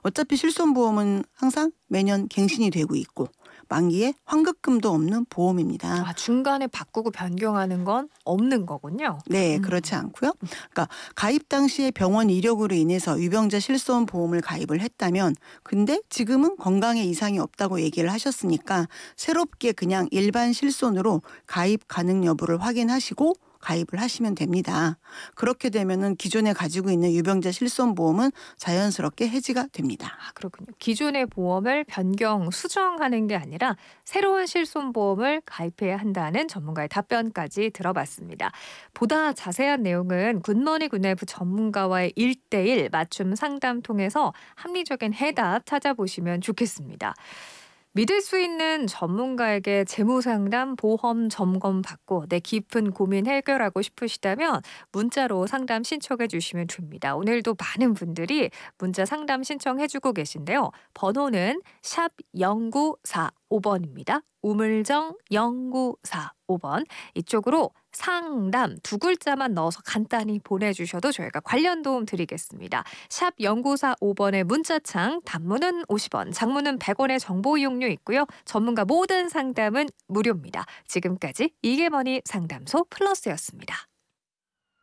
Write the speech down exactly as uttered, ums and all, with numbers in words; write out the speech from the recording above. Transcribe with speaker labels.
Speaker 1: 어차피 실손보험은 항상 매년 갱신이 되고 있고 만기에 환급금도 없는 보험입니다.
Speaker 2: 아, 중간에 바꾸고 변경하는 건 없는 거군요.
Speaker 1: 네,
Speaker 2: 음.
Speaker 1: 그렇지 않고요. 그러니까 가입 당시에 병원 이력으로 인해서 유병자 실손보험을 가입을 했다면 근데 지금은 건강에 이상이 없다고 얘기를 하셨으니까 새롭게 그냥 일반 실손으로 가입 가능 여부를 확인하시고 가입을 하시면 됩니다. 그렇게 되면은 기존에 가지고 있는 유병자 실손보험은 자연스럽게 해지가 됩니다.
Speaker 2: 아, 그렇군요. 기존의 보험을 변경, 수정하는 게 아니라 새로운 실손보험을 가입해야 한다는 전문가의 답변까지 들어봤습니다. 보다 자세한 내용은 굿모닝 굿네이프 전문가와의 일 대일 맞춤 상담 통해서 합리적인 해답 찾아보시면 좋겠습니다. 믿을 수 있는 전문가에게 재무상담, 보험 점검 받고 내 깊은 고민 해결하고 싶으시다면 문자로 상담 신청해 주시면 됩니다. 오늘도 많은 분들이 문자 상담 신청해주고 계신데요. 번호는 샵 영구사오 번입니다. 우물정 영구사오 번. 이쪽으로 상담 두 글자만 넣어서 간단히 보내주셔도 저희가 관련 도움 드리겠습니다. 샵 영구사오 번의 문자창, 단문은 오십 원, 장문은 백 원의 정보 이용료 있고요. 전문가 모든 상담은 무료입니다. 지금까지 이게 뭐니 상담소 플러스였습니다.